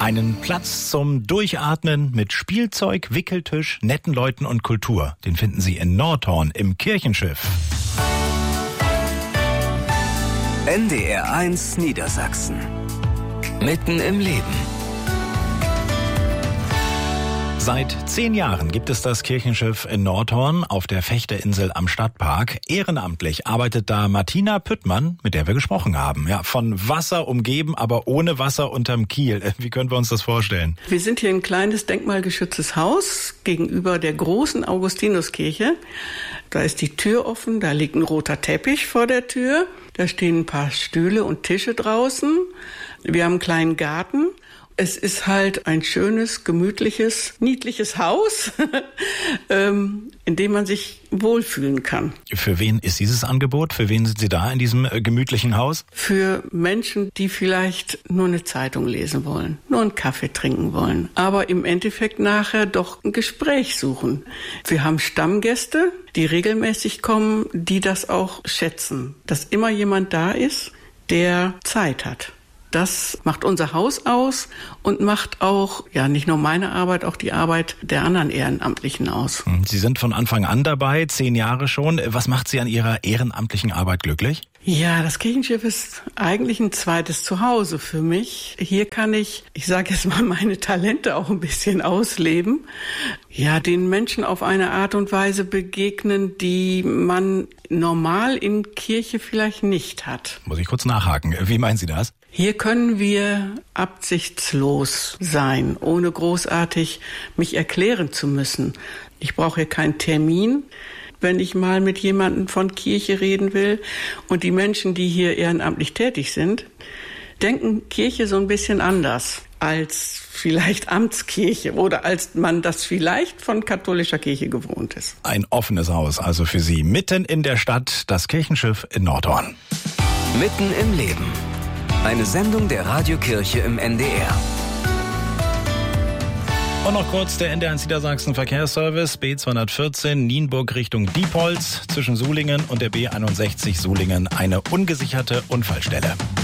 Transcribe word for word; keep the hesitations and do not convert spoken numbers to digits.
Einen Platz zum Durchatmen mit Spielzeug, Wickeltisch, netten Leuten und Kultur. Den finden Sie in Nordhorn im Kirchenschiff. N D R eins Niedersachsen. Mitten im Leben. Seit zehn Jahren gibt es das Kirchenschiff in Nordhorn auf der Fechter-Insel am Stadtpark. Ehrenamtlich arbeitet da Martina Püttmann, mit der wir gesprochen haben. Ja, von Wasser umgeben, aber ohne Wasser unterm Kiel. Wie können wir uns das vorstellen? Wir sind hier ein kleines denkmalgeschütztes Haus gegenüber der großen Augustinuskirche. Da ist die Tür offen, da liegt ein roter Teppich vor der Tür. Da stehen ein paar Stühle und Tische draußen. Wir haben einen kleinen Garten. Es ist halt ein schönes, gemütliches, niedliches Haus, in dem man sich wohlfühlen kann. Für wen ist dieses Angebot? Für wen sind Sie da in diesem äh, gemütlichen Haus? Für Menschen, die vielleicht nur eine Zeitung lesen wollen, nur einen Kaffee trinken wollen, aber im Endeffekt nachher doch ein Gespräch suchen. Wir haben Stammgäste, die regelmäßig kommen, die das auch schätzen, dass immer jemand da ist, der Zeit hat. Das macht unser Haus aus und macht auch, ja, nicht nur meine Arbeit, auch die Arbeit der anderen Ehrenamtlichen aus. Sie sind von Anfang an dabei, zehn Jahre schon. Was macht Sie an Ihrer ehrenamtlichen Arbeit glücklich? Ja, das Kirchenschiff ist eigentlich ein zweites Zuhause für mich. Hier kann ich, ich sage jetzt mal, meine Talente auch ein bisschen ausleben. Ja, den Menschen auf eine Art und Weise begegnen, die man normal in Kirche vielleicht nicht hat. Muss ich kurz nachhaken. Wie meinen Sie das? Hier können wir absichtslos sein, ohne großartig mich erklären zu müssen. Ich brauche hier keinen Termin, wenn ich mal mit jemandem von Kirche reden will. Und die Menschen, die hier ehrenamtlich tätig sind, denken Kirche so ein bisschen anders als vielleicht Amtskirche oder als man das vielleicht von katholischer Kirche gewohnt ist. Ein offenes Haus also für Sie, mitten in der Stadt, das Kirchenschiff in Nordhorn. Mitten im Leben. Eine Sendung der Radiokirche im N D R. Und noch kurz der N D R eins Niedersachsen Verkehrsservice B zweihundertvierzehn Nienburg Richtung Diepholz zwischen Sulingen und der B einundsechzig Sulingen eine ungesicherte Unfallstelle.